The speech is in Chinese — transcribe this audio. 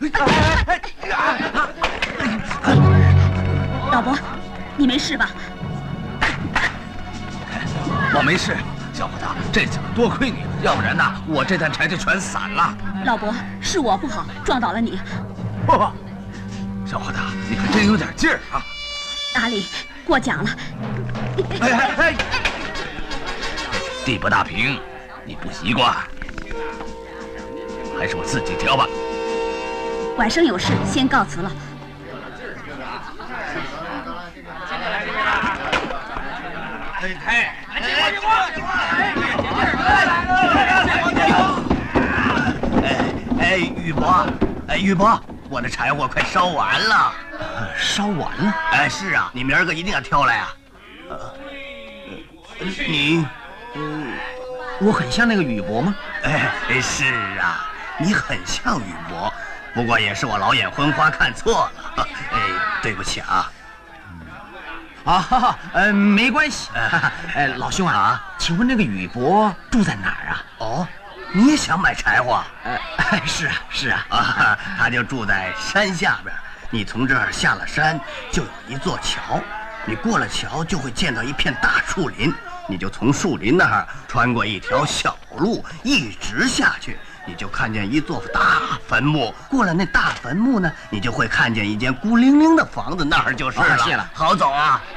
老伯，你没事吧？ 我没事，小伙子，这次多亏你，要不然呢，我这担柴就全散了。 老伯，是我不好，撞倒了你。 小伙子，你可真有点劲儿啊！ 阿里，过奖了。 地不大平，你不习惯，还是我自己挑吧。 晚生有事，先告辞了。 玉伯，我的柴火快烧完了。 烧完了？ 哎，是啊，你明儿个一定要挑来啊。你， 我很像那个宇伯吗？ 哎，是啊，你很像宇伯，不过也是我老眼昏花看错了。哎，对不起啊。 没关系。老兄啊，请问那个宇伯住在哪儿啊？ 哦，你也想买柴火？ 是啊。 他就住在山下边。你从这儿下了山，就有一座桥，你过了桥就会见到一片大树林，你就从树林那儿穿过一条小路，一直下去，你就看见一座大坟墓。过了那大坟墓呢，你就会看见一间孤零零的房子，那儿就是了。 谢了， 好走啊。